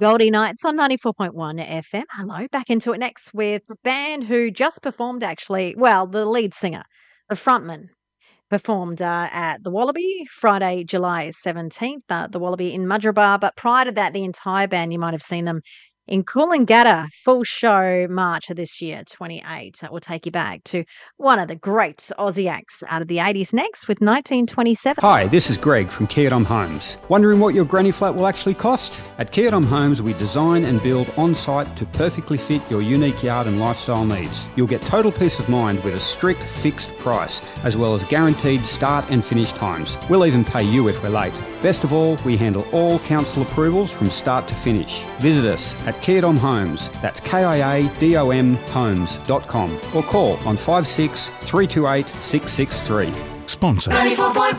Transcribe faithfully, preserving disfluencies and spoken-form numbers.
Goldie Nights on ninety-four point one F M. Hello, back into it next with the band who just performed actually, well, the lead singer, the frontman, performed uh, at the Wallaby Friday, July seventeenth, uh, the Wallaby in Mudgeeraba. But prior to that, the entire band, you might have seen them in Coolangatta, full show March of this year, twenty-eight. That will take you back to one of the great Aussie acts out of the eighties next with nineteen twenty-seven. Hi, this is Greg from Kia Dom Homes. Wondering what your granny flat will actually cost? At Kia Dom Homes, we design and build on-site to perfectly fit your unique yard and lifestyle needs. You'll get total peace of mind with a strict fixed price, as well as guaranteed start and finish times. We'll even pay you if we're late. Best of all, we handle all council approvals from start to finish. Visit us at Kia Dom Homes. That's K I A D O M homes dot com or call on five six three two eight six six three. Sponsor. ninety-four point